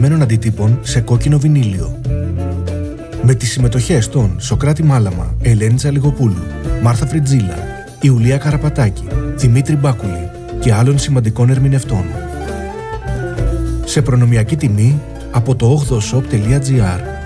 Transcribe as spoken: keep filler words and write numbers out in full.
συγκεκριμένων αντιτύπων σε κόκκινο βινίλιο. Με τις συμμετοχές των Σοκράτη Μάλαμα, Ελένη Τσαλιγοπούλου, Μάρθα Φριτζίλα, Ιουλία Καραπατάκη, Δημήτρη Μπάκουλη και άλλων σημαντικών ερμηνευτών. Σε προνομιακή τιμή από το ογδοshop τελεία gr.